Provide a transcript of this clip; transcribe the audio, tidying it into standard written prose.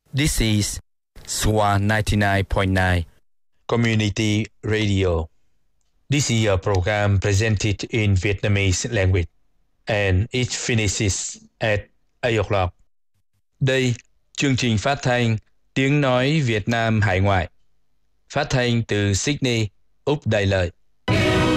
This is SWA 99.9 Community Radio. This is a program presented in Vietnamese language, and it finishes at 8 o'clock. Đây, chương trình phát thanh Tiếng Nói Việt Nam Hải Ngoại, phát thanh từ Sydney, Úc Đại Lợi.